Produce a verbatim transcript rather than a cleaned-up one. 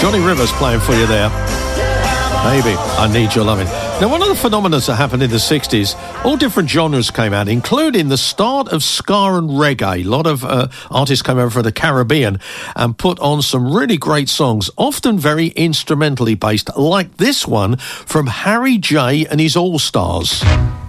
Johnny Rivers playing for you there. Maybe I Need Your Loving. Now, one of the phenomena that happened in the sixties, all different genres came out, including the start of ska and reggae. A lot of uh, artists came over from the Caribbean and put on some really great songs, often very instrumentally based, like this one from Harry J and his All-Stars.